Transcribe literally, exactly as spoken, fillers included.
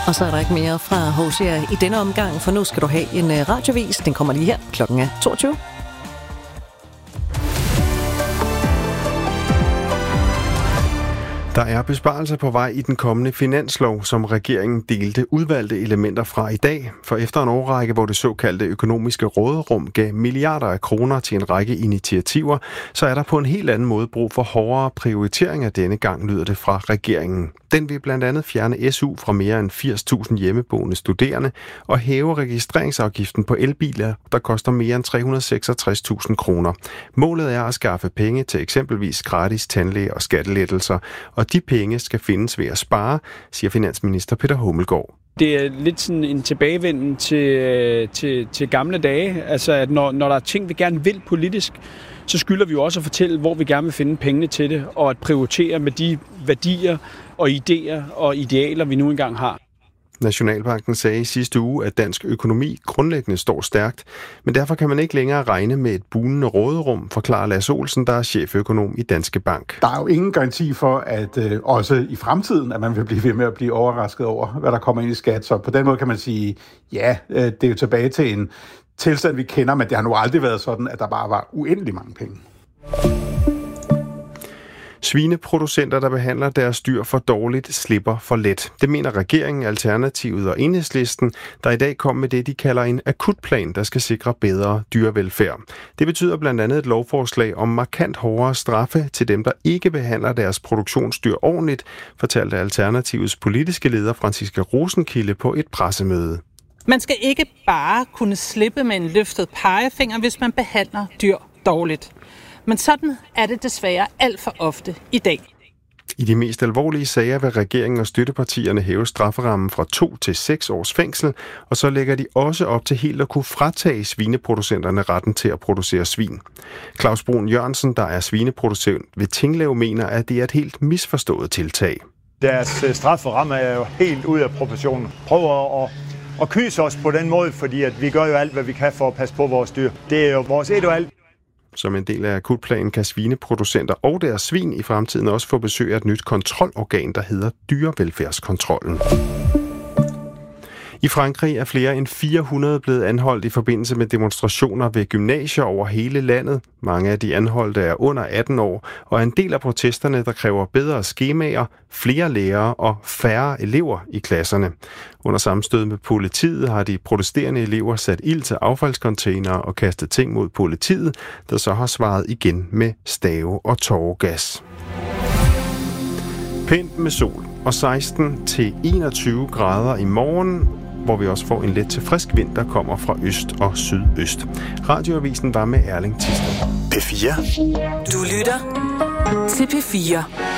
Og så er der ikke mere fra Hosier i denne omgang, for nu skal du have en radiovis. Den kommer lige her. Klokken er toogtyve. Der er besparelser på vej i den kommende finanslov, som regeringen delte udvalgte elementer fra i dag. For efter en årrække, hvor det såkaldte økonomiske råderum gav milliarder af kroner til en række initiativer, så er der på en helt anden måde brug for hårdere prioriteringer denne gang, lyder det fra regeringen. Den vil blandt andet fjerne S U fra mere end firs tusind hjemmeboende studerende og hæve registreringsafgiften på elbiler, der koster mere end tre hundrede og seksogtres tusind kroner. Målet er at skaffe penge til eksempelvis gratis tandlæge og skattelettelser, og de penge skal findes ved at spare, siger finansminister Peter Hummelgaard. Det er lidt sådan en tilbagevenden til, til, til gamle dage. Altså, at når, når der er ting, vi gerne vil politisk, så skylder vi jo også at fortælle, hvor vi gerne vil finde pengene til det, og at prioritere med de værdier og idéer og idealer, vi nu engang har. Nationalbanken sagde i sidste uge, at dansk økonomi grundlæggende står stærkt, men derfor kan man ikke længere regne med et bugnende råderum, forklarer Lars Olsen, der er cheføkonom i Danske Bank. Der er jo ingen garanti for, at øh, også i fremtiden, at man vil blive ved med at blive overrasket over, hvad der kommer ind i skat. Så på den måde kan man sige, ja, øh, det er jo tilbage til en tilstand, vi kender, men det har nu aldrig været sådan, at der bare var uendelig mange penge. Svineproducenter, der behandler deres dyr for dårligt, slipper for let. Det mener regeringen, Alternativet og Enhedslisten, der i dag kom med det, de kalder en akutplan, der skal sikre bedre dyrevelfærd. Det betyder blandt andet et lovforslag om markant hårdere straffe til dem, der ikke behandler deres produktionsdyr ordentligt, fortalte Alternativets politiske leder Franciska Rosenkilde på et pressemøde. Man skal ikke bare kunne slippe med en løftet pegefinger, hvis man behandler dyr dårligt. Men sådan er det desværre alt for ofte i dag. I de mest alvorlige sager vil regeringen og støttepartierne hæve strafferammen fra to til seks års fængsel, og så lægger de også op til helt at kunne fratage svineproducenterne retten til at producere svin. Claus Brun Jørgensen, der er svineproducent ved Tinglev, mener, at det er et helt misforstået tiltag. Deres strafferamme er jo helt ud af proportionen. Prøver at, at kyse os på den måde, fordi at vi gør jo alt, hvad vi kan for at passe på vores dyr. Det er jo vores et og alt. Som en del af akutplanen kan svineproducenter og deres svin i fremtiden også få besøg af et nyt kontrolorgan, der hedder Dyrevelfærdskontrollen. I Frankrig er flere end fire hundrede blevet anholdt i forbindelse med demonstrationer ved gymnasier over hele landet. Mange af de anholdte er under atten år, og er en del af protesterne, der kræver bedre skemaer, flere lærere og færre elever i klasserne. Under sammenstød med politiet har de protesterende elever sat ild til affaldscontainere og kastet ting mod politiet, der så har svaret igen med stave og tåregas. Pænt med sol og seksten til enogtyve grader i morgen, hvor vi også får en let til frisk vind, der kommer fra øst og sydøst. Radioavisen var med Erling Thisted. P fire. Du lytter til P fire.